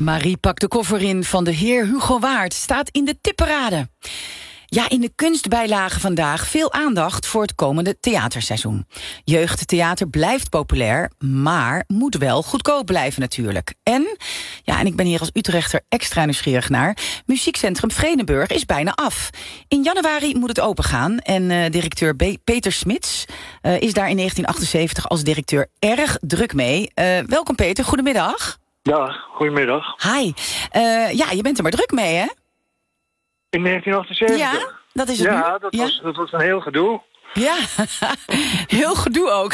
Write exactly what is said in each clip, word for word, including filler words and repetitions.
Marie pakt de koffer in van de heer Hugo Waard. Staat in de tipparade. Ja, in de kunstbijlage vandaag veel aandacht voor het komende theaterseizoen. Jeugdtheater blijft populair, maar moet wel goedkoop blijven natuurlijk. En, ja, en ik ben hier als Utrechter extra nieuwsgierig naar, Muziekcentrum Vredenburg is bijna af. In januari moet het opengaan en uh, directeur B- Peter Smits uh, is daar in negentien achtenzeventig als directeur erg druk mee. Uh, welkom Peter, goedemiddag. Ja, goedemiddag. Hi. Uh, ja, je bent er maar druk mee, hè? In negentien achtenzeventig? Ja, dat is het ja, nu. dat, Ja, was, dat was een heel gedoe. Ja, heel gedoe ook.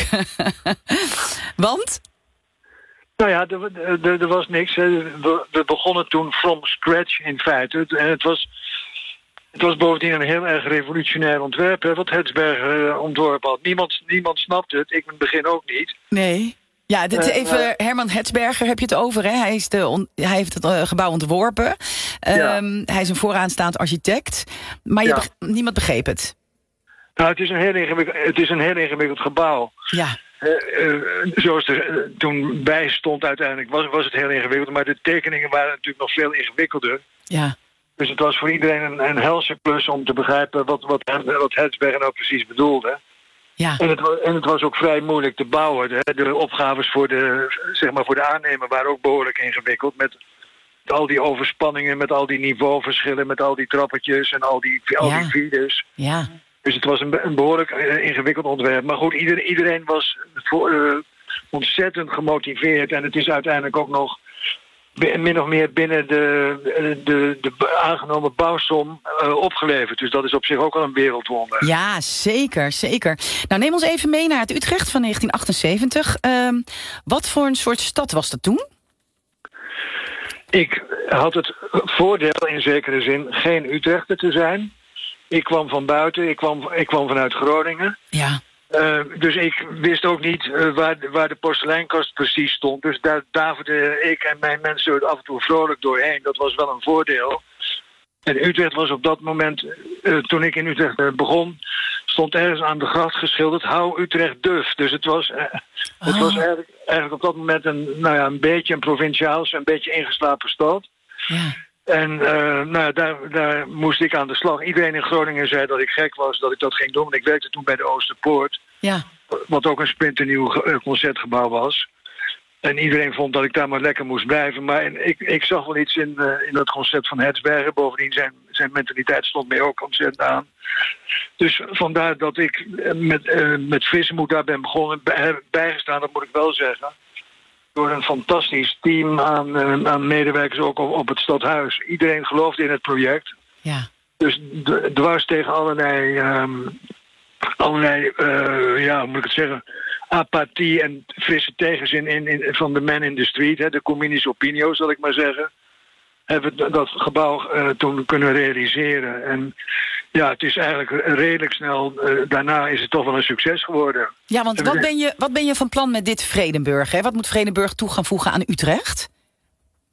Want? Nou ja, er, er, er was niks. We, we begonnen toen from scratch in feite. En het was, het was bovendien een heel erg revolutionair ontwerp, hè, wat Hetsberger ontworpen had. Niemand, niemand snapte het, ik in het begin ook niet. Nee. Ja, dit, Uh, even uh, Herman Hetsberger heb je het over, hè? Hij, is de on, hij heeft het uh, gebouw ontworpen. Um, Ja. Hij is een vooraanstaand architect. Maar je Ja. beg- niemand begreep het. Nou, het is een heel ingewikkeld, het is een heel ingewikkeld gebouw. Ja, Uh, uh, zoals er uh, toen bij stond uiteindelijk, was, was het heel ingewikkeld. Maar de tekeningen waren natuurlijk nog veel ingewikkelder. ja, Dus het was voor iedereen een, een helse klus om te begrijpen wat, wat, wat Hetsberger nou precies bedoelde. ja, En het, wa- en het was ook vrij moeilijk te bouwen. De, de opgaves voor de, zeg maar voor de aannemer waren ook behoorlijk ingewikkeld. Met al die overspanningen, met al die niveauverschillen, met al die trappetjes en al die, al Ja. die vides. ja, Dus het was een, be- een behoorlijk eh, ingewikkeld ontwerp. Maar goed, ieder, iedereen was voor, eh, ontzettend gemotiveerd. En het is uiteindelijk ook nog bi- min of meer binnen de, de, de, de aangenomen bouwsom uh, opgeleverd. Dus dat is op zich ook al een wereldwonder. ja, zeker, zeker. Nou, neem ons even mee naar het Utrecht van negentien achtenzeventig. Um, wat voor een soort stad was dat toen? Ik had het voordeel in zekere zin geen Utrechter te zijn. Ik kwam van buiten, ik kwam, ik kwam vanuit Groningen. Ja, Uh, dus ik wist ook niet uh, waar, de- waar de porseleinkast precies stond. Dus daar daverde ik en mijn mensen er af en toe vrolijk doorheen. Dat was wel een voordeel. En Utrecht was op dat moment, uh, toen ik in Utrecht uh, begon, stond ergens aan de gracht geschilderd, hou Utrecht duf. Dus het was, uh, het Oh. was eigenlijk, eigenlijk op dat moment een, nou ja, een beetje een provinciaals, een beetje ingeslapen stad. ja, En uh, nou ja, daar, daar moest ik aan de slag. Iedereen in Groningen zei dat ik gek was, dat ik dat ging doen. Ik werkte toen bij de Oosterpoort, ja, wat ook een splinternieuw ge- eh, concertgebouw was. En iedereen vond dat ik daar maar lekker moest blijven. Maar en ik, ik zag wel iets in, uh, in dat concept van Hetsberger. Bovendien zijn, zijn mentaliteit stond mij ook ontzettend aan. Dus vandaar dat ik uh, met, uh, met frisse moed daar ben begonnen. Bij, heb bijgestaan, dat moet ik wel zeggen. Door een fantastisch team aan, uh, aan medewerkers ook op, op het stadhuis. Iedereen geloofde in het project. ja, Dus d- dwars tegen allerlei, um, allerlei uh, ja, hoe moet ik het zeggen, apathie en frisse tegenzin in, in, van de man in the street, hè, de communis opinio, zal ik maar zeggen, hebben we dat gebouw uh, toen kunnen realiseren. En ja, het is eigenlijk redelijk snel, uh, daarna is het toch wel een succes geworden. ja, want wat ben je, wat ben je van plan met dit Vredenburg? Hè? Wat moet Vredenburg toe gaan voegen aan Utrecht?